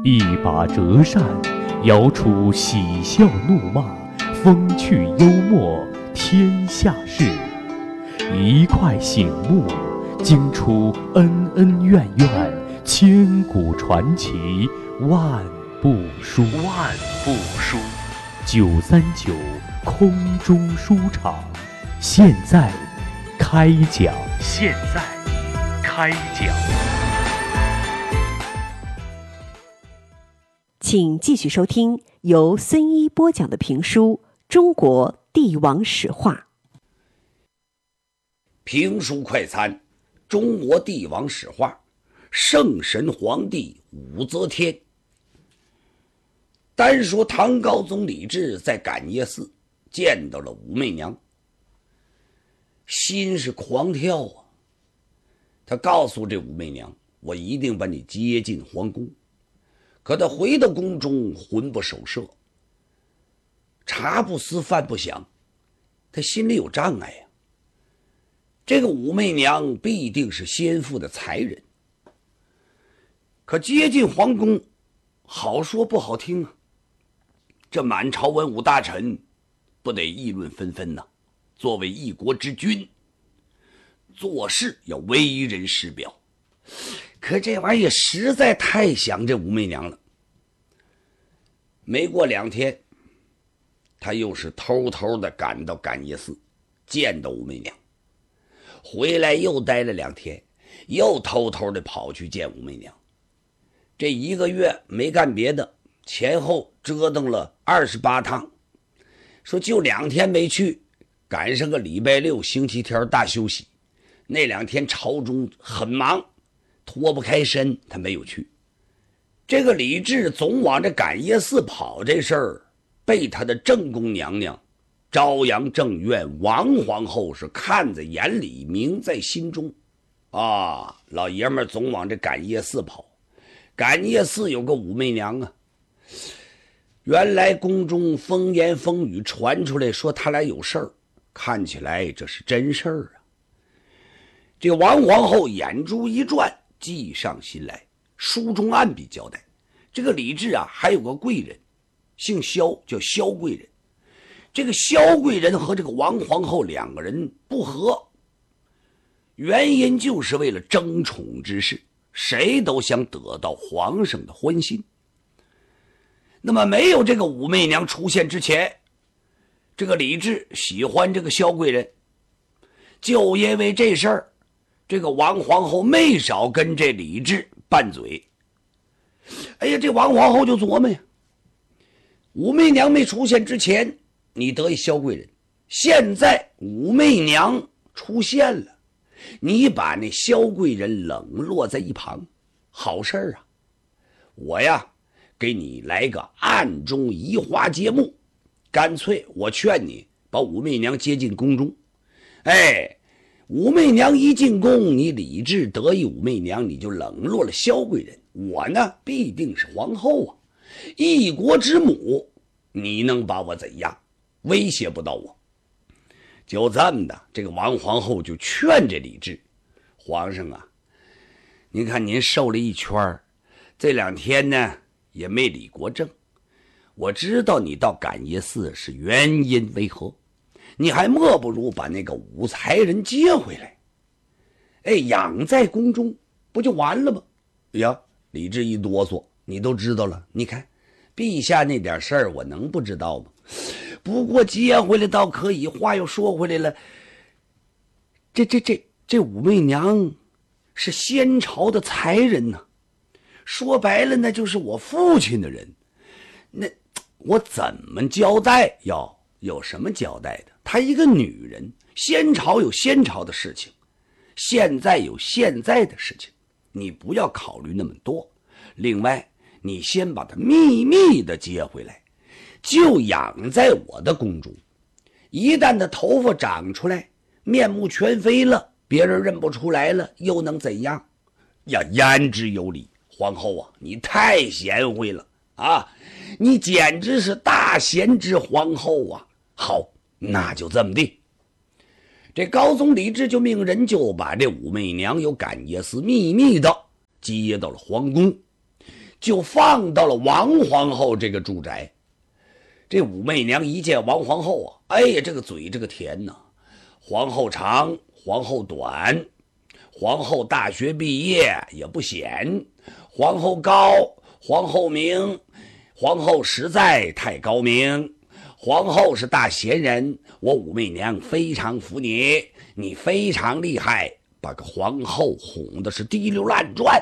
一把折扇，摇出喜笑怒骂，风趣幽默，天下事；一块醒目，惊出恩恩怨怨，千古传奇，万部书。939空中书场，现在开讲。 请继续收听由孙一播讲的评书《中国帝王史话》。 评书快餐：中国帝王史话，圣神皇帝武则天。单说唐高宗李治在感业寺见到了武媚娘，心是狂跳啊！他告诉这武媚娘，我一定把你接进皇宫。可他回到宫中，魂不守舍，茶不思饭不想，他心里有障碍呀。这个武媚娘必定是先父的才人，可接近皇宫，好说不好听啊。这满朝文武大臣不得议论纷纷呐。作为一国之君，做事要为人师表。可这玩意儿实在太想这武媚娘了。没过2天，他又是偷偷的赶到感业寺，见到武媚娘。回来又待了2天，又偷偷的跑去见武媚娘。这1个月没干别的，前后折腾了28趟。说就2天没去，赶上个礼拜6、星期天大休息。那2天朝中很忙，脱不开身，他没有去。这个李治总往这感业寺跑，这事儿被他的正宫娘娘昭阳正院王皇后是看在眼里，明在心中啊。老爷们总往这感业寺跑，感业寺有个武媚娘啊。原来宫中风言风语传出来，说他俩有事儿，看起来这是真事儿啊。这王皇后眼珠一转，计上心来，书中暗笔交代，这个李治啊还有个贵人，姓萧，叫萧贵人。这个萧贵人和这个王皇后2个人不和，原因就是为了争宠之事，谁都想得到皇上的欢心。那么没有这个武媚娘出现之前，这个李治喜欢这个萧贵人，就因为这事儿，这个王皇后没少跟这李治拌嘴。哎呀，这王皇后就琢磨呀，武媚娘没出现之前，你得意萧贵人，现在武媚娘出现了，你把那萧贵人冷落在一旁，好事儿啊！我呀，给你来个暗中移花接木，干脆我劝你把武媚娘接进宫中。武媚娘一进宫，你李治得意武媚娘，你就冷落了萧贵人。我呢，必定是皇后啊，一国之母，你能把我怎样？威胁不到我。就这么的，这个王皇后就劝这李治，皇上啊，您看您瘦了一圈，这2天呢也没理国政，我知道你到感业寺是原因为何，你还莫不如把那个武才人接回来，养在宫中不就完了吗？呀，李治一哆嗦，你都知道了，你看陛下那点事儿我能不知道吗？不过接回来倒可以，话又说回来了，这武媚娘是先朝的才人呢，说白了那就是我父亲的人，那我怎么交代？有什么交代的？她一个女人，先朝有先朝的事情，现在有现在的事情，你不要考虑那么多。另外，你先把她秘密的接回来，就养在我的宫中。一旦她头发长出来，面目全非了，别人认不出来了，又能怎样？呀，言之有理，皇后啊，你太贤惠了啊！你简直是大贤之皇后啊！好，那就这么地。这高宗李治就命人就把这武媚娘由感业寺秘密的接到了皇宫。 就放到了王皇后这个住宅。这武媚娘一见王皇后啊，哎呀，这个嘴这个甜呐！皇后长，皇后短，皇后大学毕业也不显，皇后高，皇后明，皇后实在太高明，皇后是大贤人，我武媚娘非常服你，你非常厉害，把个皇后哄的是滴溜乱转。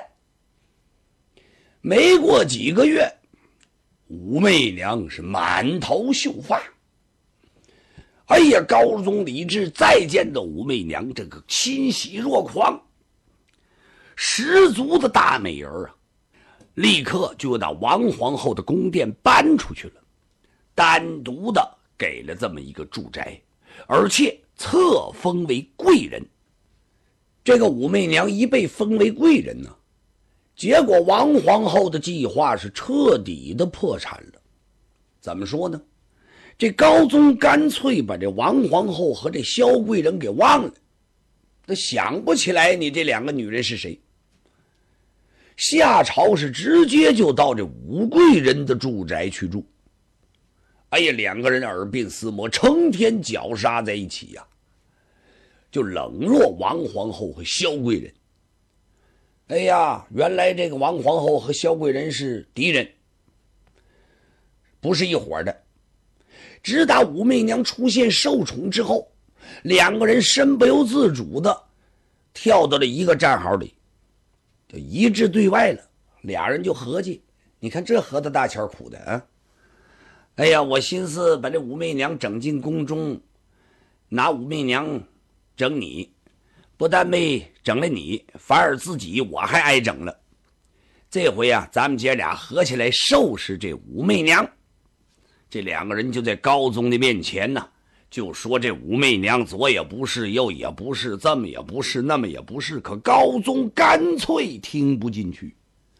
没过几个月，武媚娘是满头秀发。哎呀，高宗李治再见到武媚娘，这个欣喜若狂，十足的大美人啊！立刻就到王皇后的宫殿搬出去了，单独的给了这么一个住宅，而且册封为贵人。这个武媚娘一被封为贵人呢，结果王皇后的计划是彻底的破产了。怎么说呢？这高宗干脆把这王皇后和这萧贵人给忘了，他想不起来你这两个女人是谁。夏朝是直接就到这武贵人的住宅去住。哎呀，两个人耳鬓厮磨，成天绞杀在一起呀，就冷落王皇后和萧贵人。哎呀，原来这个王皇后和萧贵人是敌人，不是一伙的。直打武媚娘出现受宠之后，两个人身不由自主的跳到了一个战壕里，就一致对外了。俩人就合计，你看这合的大钱苦的啊！哎呀，我寻思把这武媚娘整进宫中，拿武媚娘整你，不但没整了你，反而自己我还挨整了。这回啊，咱们姐俩合起来收拾这武媚娘。这两个人就在高宗的面前呢，就说这武媚娘左也不是，右也不是，这么也不是，那么也不是。可高宗干脆听不进去，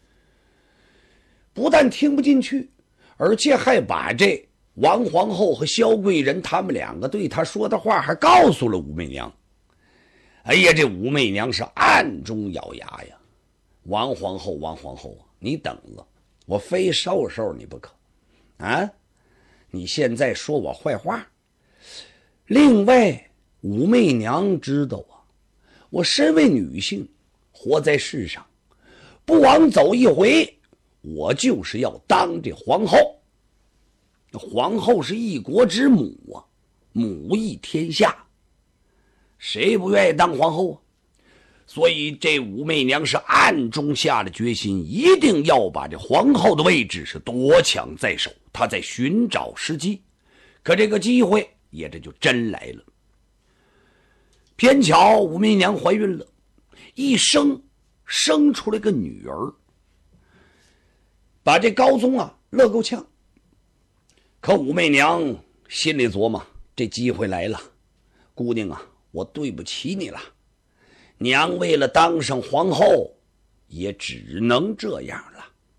不但听不进去，而且还把这王皇后和萧贵人他们两个对他说的话还告诉了武媚娘。哎呀，这武媚娘是暗中咬牙呀，王皇后啊，你等着，我非收拾你不可啊！你现在说我坏话。另外，武媚娘知道啊，我身为女性，活在世上，不枉走一回，我就是要当这皇后。皇后是一国之母啊，母仪天下，谁不愿意当皇后啊？所以这武媚娘是暗中下了决心，一定要把这皇后的位置是夺抢在手。她在寻找时机，可这个机会也这就真来了。偏巧武媚娘怀孕了，一生出来个女儿，把这高宗啊乐够呛。可武媚娘心里琢磨，这机会来了，姑娘啊，我对不起你了，娘为了当上皇后也只能这样了。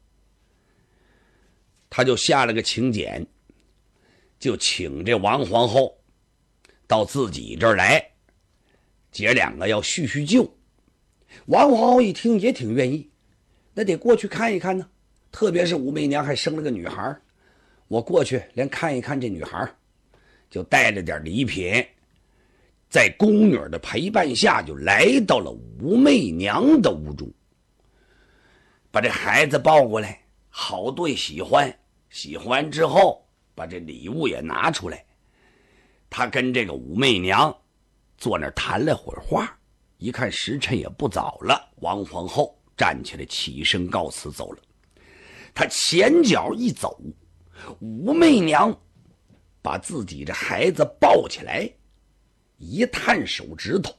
他就下了个请柬，就请这王皇后到自己这儿来，姐两个要叙叙旧。王皇后一听也挺愿意，那得过去看一看呢，特别是武媚娘还生了个女孩，我过去连看一看这女孩，就带了点礼品，在宫女的陪伴下就来到了武媚娘的屋中，把这孩子抱过来，好对喜欢，喜欢之后把这礼物也拿出来。他跟这个武媚娘坐那儿谈了会儿话，一看时辰也不早了，王皇后站起来起身告辞走了。他前脚一走，武媚娘把自己这孩子抱起来，一探手指头，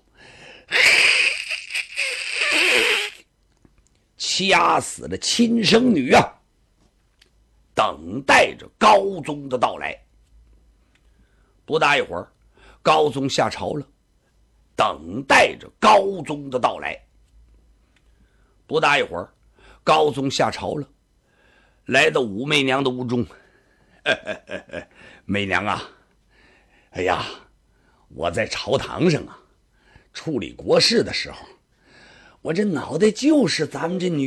掐死了亲生女啊，等待着高宗的到来。不大一会儿，高宗下朝了，等待着高宗的到来。不大一会儿，高宗下朝了，来到武媚娘的屋中。媚娘啊，哎呀，我在朝堂上啊处理国事的时候，我这脑袋就是咱们这女